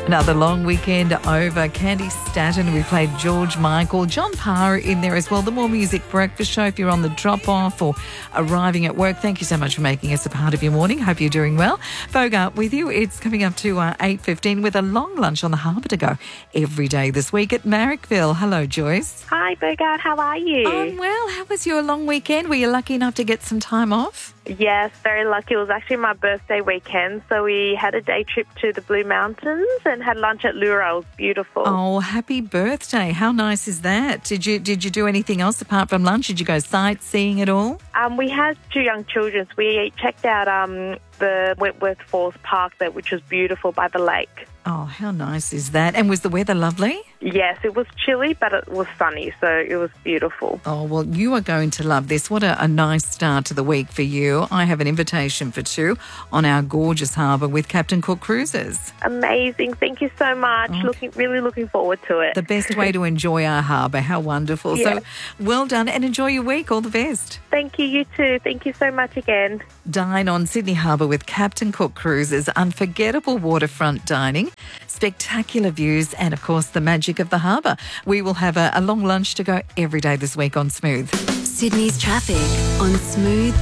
Another long weekend over. Candy Staton, we played George Michael, John Parr in there as well. The More Music Breakfast Show if you're on the drop-off or arriving at work. Thank you so much for making us a part of your morning. Hope you're doing well. Bogart with you. It's coming up to 8:15 with a long lunch on the harbour to go every day this week at Marrickville. Hello, Joyce. Hi, Bogart. How are you? I'm well. How was your long weekend? Were you lucky enough to get some time off? Yes, very lucky. It was actually my birthday weekend, so we had a day trip to the Blue Mountains and had lunch at Lura. It was beautiful. Oh, happy birthday. How nice is that? Did you do anything else apart from lunch? Did you go sightseeing at all? We had two young children, so we checked out the Wentworth Falls Park, which was beautiful by the lake. Oh, how nice is that? And was the weather lovely? Yes, it was chilly, but it was sunny, so it was beautiful. Oh, well, you are going to love this. What a nice start to the week for you. I have an invitation for two on our gorgeous harbour with Captain Cook Cruises. Amazing. Thank you so much. Okay. Really looking forward to it. The best way to enjoy our harbour. How wonderful. Yeah. So well done and enjoy your week. All the best. Thank you, you too. Thank you so much again. Dine on Sydney Harbour with Captain Cook Cruises. Unforgettable waterfront dining, spectacular views and, of course, the magic of the harbour. We will have a long lunch to go every day this week on Smooth. Sydney's traffic on Smooth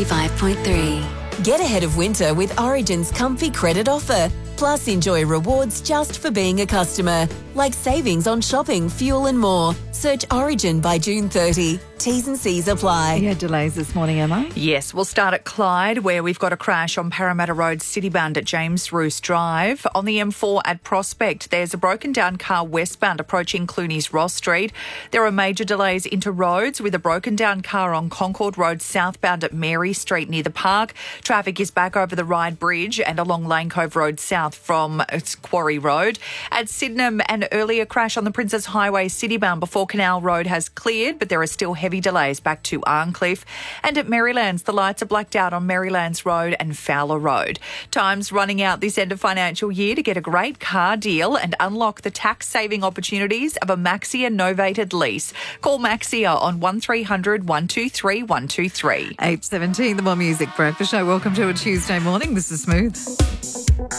95.3. Get ahead of winter with Origin's comfy credit offer. Plus, enjoy rewards just for being a customer, like savings on shopping, fuel and more. Search Origin by June 30. T's and C's apply. You had delays this morning, Emma? Yes, we'll start at Clyde, where we've got a crash on Parramatta Road, citybound at James Roos Drive. On the M4 at Prospect, there's a broken down car westbound approaching Clooney's Ross Street. There are major delays into roads with a broken down car on Concord Road southbound at Mary Street near the park. Traffic is back over the Ryde Bridge and along Lane Cove Road south from Quarry Road. At Sydenham, an earlier crash on the Princess Highway citybound before Canal Road has cleared, but there are still heavy delays back to Arncliffe. And at Marylands, the lights are blacked out on Marylands Road and Fowler Road. Time's running out this end of financial year to get a great car deal and unlock the tax-saving opportunities of a Maxia novated lease. Call Maxia on 1300 123 123. 8:17, the More Music Breakfast Show. Welcome to a Tuesday morning. This is Smooth.